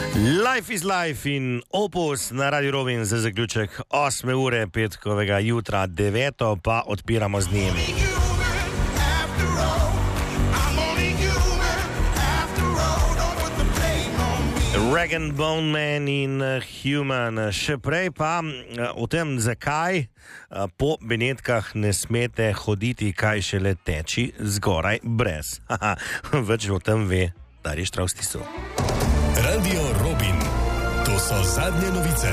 Life is life in Opus na Radio Robin za zaključek 8. ure petkovega jutra, 9. pa odpiramo z njimi. Rag and Bone Man in Human. Še prej pa o tem, zakaj po Benetkah ne smete hoditi, kaj šele teči zgoraj brez. Več o tem ve Darje Štravstisu. Radio Robin. To so zadnje novice.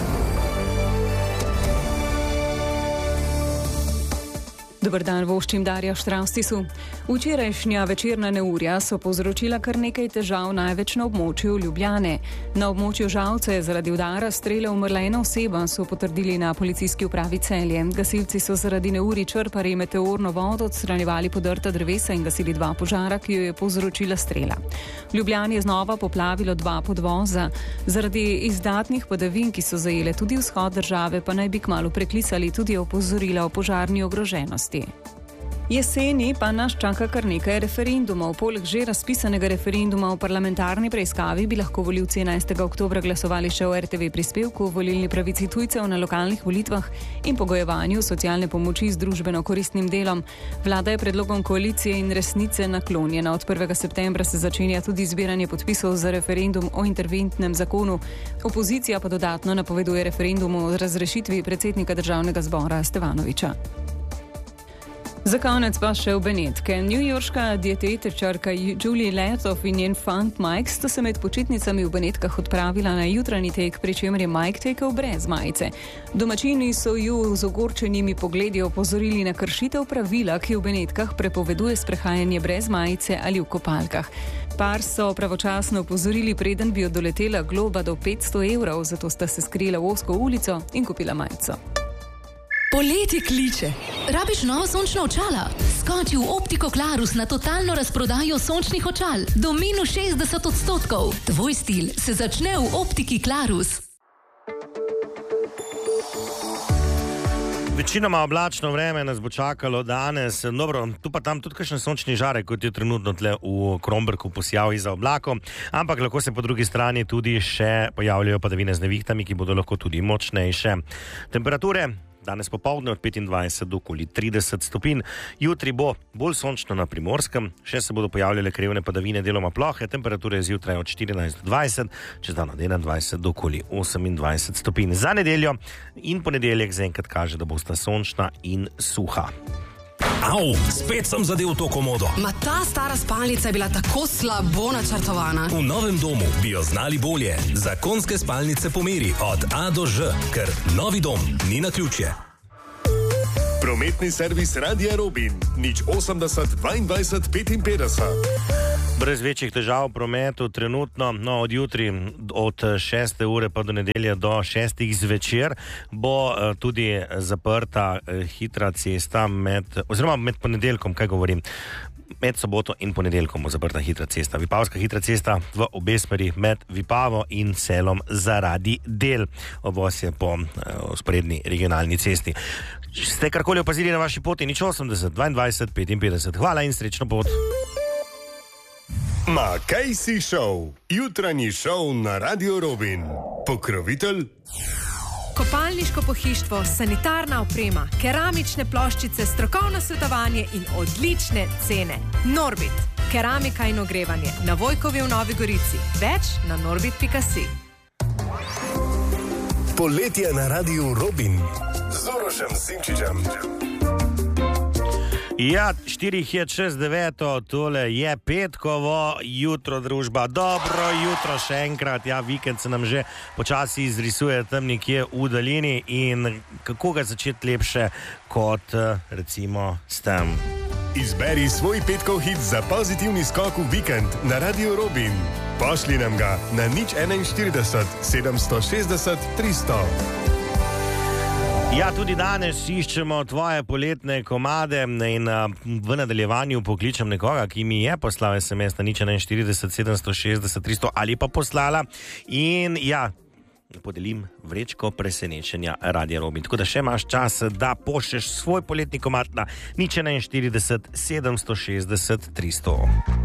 Dober dan, voščim Darja Štravstisu. Včerajšnja večerna neurja so povzročila kar nekaj težav največ na območju Ljubljane. Na območju Žalce je zaradi udara strele umrla ena oseba, so potrdili na policijski upravi Celje. Gasilci so zaradi neurij črpali meteorno vodo, odstranjevali podrta drevesa in gasili 2 požara, ki jo je povzročila strela. V Ljubljani je znova poplavilo 2 podvoza. Zaradi izdatnih padavin, ki so zajele tudi vzhod države, pa naj bi kmalu preklicali tudi opozorila o požarni ogroženosti. Jeseni pa nas čaka kar nekaj referendumov. Poleg že razpisanega referenduma o parlamentarni preiskavi bi lahko volivci 11. oktobra glasovali še o RTV prispevku, volilni pravici tujcev na lokalnih volitvah in pogojevanju socialne pomoči z družbeno koristnim delom. Vlada je predlogom koalicije in Resnice naklonjena. Od 1. septembra se začenja tudi zbiranje podpisov za referendum o interventnem zakonu. Opozicija pa dodatno napoveduje referendum o razrešitvi predsednika državnega zbora Stevanoviča. Za konec pa še v Benetke. Newyorška dietetičarka Julie Letov in njen fant Mike sta se med počitnicami v Benetkah odpravila na jutranji tek, pri čemer je Mike tekel brez majice. Domačini so ju z ogorčenimi pogledi opozorili na kršitev pravila, ki v Benetkah prepoveduje sprehajanje brez majice ali v kopalkah. Par so pravočasno opozorili, preden bi jo doletela globa do 500 evrov, zato sta se skrila v ozko ulico in kupila majico. Poletje kliče. Rabiš novo sončno očala? Skoči v Optiko Klarus na totalno razprodajo sončnih očal. Do minus 60%. Tvoj stil se začne v Optiki Klarus. Večinoma oblačno vreme nas bo čakalo danes. Dobro, tu pa tam tudi kakšen sončni žarek, kot je trenutno tle v Kromberku posijal iza oblakom, ampak lahko se po drugi strani tudi še pojavljajo padavine z nevihtami, ki bodo lahko tudi močnejše. Temperature danes popoldne od 25 do okoli 30 stopinj. Jutri bo bolj sončno na Primorskem, še se bodo pojavljale krevne padavine, deloma plohe, temperature zjutraj od 14 do 20, čez dan od 21 do okoli 28 stopinj. Za nedeljo in ponedeljek zaenkrat kaže, da bosta sončna in suha. Au, spet sem zadel to komodo. Ma ta stara spalnica je bila tako slabo načrtovana. V novem domu bi jo znali bolje. Zakonske spalnice po meri od A do Ž, ker novi dom ni naključje. Prometni servis Radia Robin, 080 22 55. Brez večjih težav v prometu trenutno, od jutri od 6. ure pa do nedelje do 6. zvečer bo tudi zaprta hitra cesta med ponedeljkom, med soboto in ponedeljkom bo zaprta hitra cesta. Vipavska hitra cesta v obe smeri med Vipavo in Selom zaradi del. Obvoz je po vzporedni regionalni cesti. Ste karkoli opazili na vaši poti? 080 22 55. Hvala in srečno pot. Makajsi Show, jutranji šov na Radio Robin. Pokrovitelj Kopalniško pohištvo, sanitarna oprema, keramične ploščice, strokovno svetovanje in odlične cene. Norbit, keramika in ogrevanje na Vojkovi v Novi Gorici. Več na norbit.si. Poletje na Radio Robin z Urošem Simčičem. Ja, 4 je čez 9, tole je petkovo jutro, družba. Dobro jutro še enkrat. Ja, vikend se nam že počasi izrisuje tam nekje v daljini in kako ga začeti lepše kot recimo s tem. Izberi svoj petkov hit za pozitivni skok v vikend na Radio Robin. Pošli nam ga na 041 760 300. Ja, tudi danes iščemo tvoje poletne komade in v nadaljevanju pokličem nekoga, ki mi je poslal SMS na 041 760 300 ali pa poslala in ja, podelim vrečko presenečenja Radia Robin. Tako da še imaš čas, da pošlješ svoj poletni komad na 041 760 300.